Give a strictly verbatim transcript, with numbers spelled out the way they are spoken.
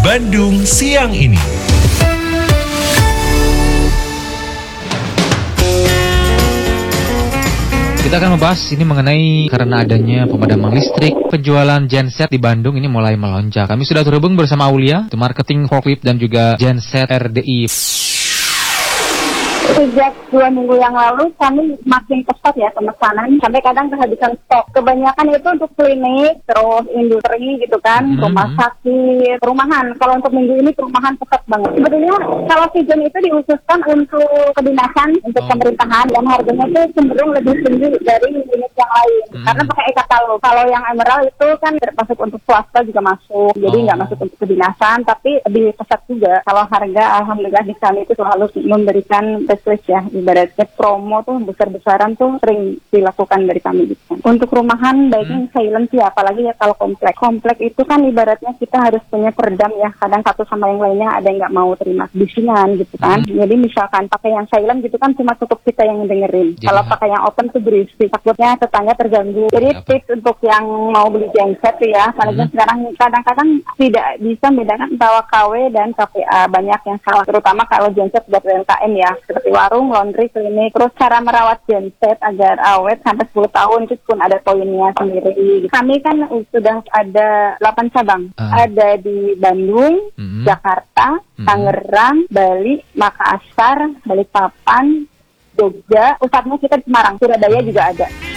Bandung siang ini. Kita akan membahas ini mengenai karena adanya pemadaman listrik, penjualan genset di Bandung ini mulai melonjak. Kami sudah terhubung bersama Aulia, marketing forklift dan juga genset R D I. Sejak dua minggu yang lalu kami makin pesat ya pemesanan, sampai kadang kehabisan stok. Kebanyakan itu untuk klinik, terus industri gitu kan, mm-hmm. rumah sakit, perumahan. Kalau untuk minggu ini perumahan pesat banget. Sebetulnya kalau season itu diususkan untuk kedinasan, untuk oh. pemerintahan, dan harganya itu cenderung lebih tinggi dari unit yang lain. Mm-hmm. Karena pakai e-katalog. Kalau yang emerald itu kan masuk untuk swasta juga masuk, jadi nggak oh. masuk untuk kedinasan, tapi lebih pesat juga. Kalau harga, alhamdulillah di kami itu selalu memberikan ya, ibaratnya promo tuh besar-besaran tuh sering dilakukan dari kami gitu. Untuk rumahan baiknya hmm. silent ya, apalagi ya kalau komplek. Komplek itu kan ibaratnya kita harus punya peredam ya, kadang satu sama yang lainnya ada yang nggak mau terima bisingan gitu kan. Hmm. Jadi misalkan pakai yang silent gitu kan cuma cukup kita yang dengerin. Jadi, kalau pakai yang open tuh berisik, takutnya tetangga terganggu. Jadi apa? Tips untuk yang mau beli genset ya, apalagi hmm. sekarang kadang-kadang tidak bisa membedakan antara K W dan K P A, banyak yang salah, terutama kalau genset buat U M K M ya, seperti warung, laundry, klinik. Terus cara merawat genset agar awet sampai sepuluh tahun itu pun ada poinnya sendiri. Kami kan sudah ada delapan cabang. Uh. Ada di Bandung, mm-hmm. Jakarta, mm-hmm. Tangerang, Bali, Makassar, Balikpapan, Jogja. Pusatnya kita di Semarang, Surabaya mm-hmm. juga ada.